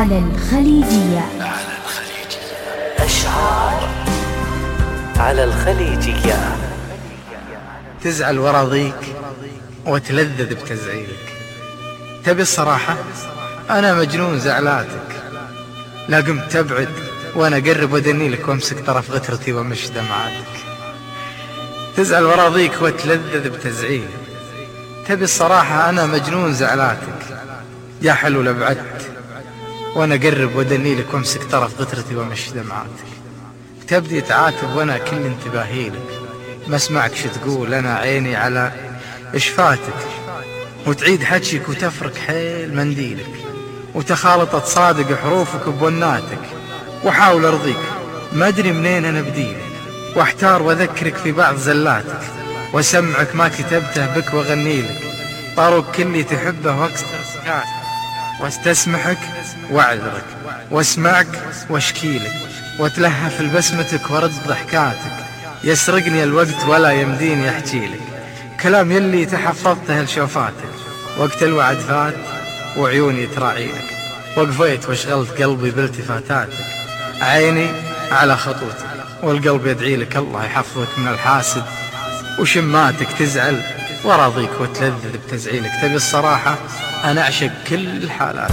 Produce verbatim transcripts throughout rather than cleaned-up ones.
على الخليجية. على الخليجية أشعار على الخليجية. تزعل وراضيك وتلذذ بتزعيلك. تبي الصراحة أنا مجنون زعلاتك، لا قمت تبعد وأنا أقرب ودنيلك وامسك طرف غترتي ومش دمعاتك. تزعل وراضيك وتلذذ بتزعيلك. تبي الصراحة أنا مجنون زعلاتك، يا حلو لبعدت وأنا أقرب ودنيلك وامسك طرف غترتي ومش دمعاتك. تبدي تعاتب وأنا كل انتباهيلك، ما اسمعك شو تقول أنا عيني على إشفاتك، وتعيد حجيك وتفرك حيل منديلك، وتخالط تصادق حروفك بوناتك. وحاول أرضيك ما أدري منين أنا بديلك، واحتار وأذكرك في بعض زلاتك، وسمعك ما كتبته بك وأغنيلك. طارق كلي تحبه واكسر سكاتك، واستسمحك واعذرك واسمعك واشكيلك، واتلهف لبسمتك ورد ضحكاتك. يسرقني الوقت ولا يمديني احجيلك، كلام يلي تحفظته لشوفاتك. وقت الوعد فات وعيوني تراعيلك، وقفيت واشغلت قلبي بالتفاتاتك. عيني على خطوتك والقلب يدعيلك، الله يحفظك من الحاسد وشماتك. تزعل وراضيك وتلذذ بتزعيلك. تبي الصراحة أنا أعشق كل حالاتك.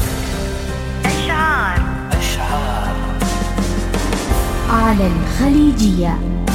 أشعار أشعار على الخليجية.